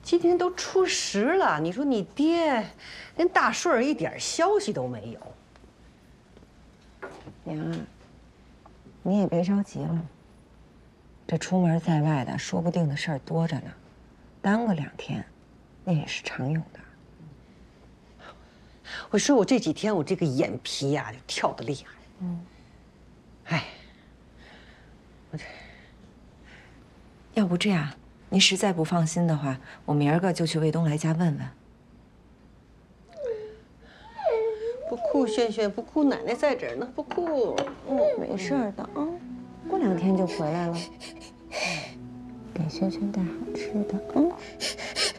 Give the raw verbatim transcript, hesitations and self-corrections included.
今天都初十了，你说你爹连大顺儿一点消息都没有。 娘，你也别着急了。这出门在外的，说不定的事儿多着呢，耽搁两天，那也是常有的。 我说我这几天我这个眼皮呀、就跳得厉害。嗯。哎，我这要不这样，您实在不放心的话，我明儿个就去卫东来家问问。 不哭，萱萱不哭，奶奶在这儿呢，不哭。 嗯，没事的啊，过两天就回来了。给萱萱带好吃的，嗯。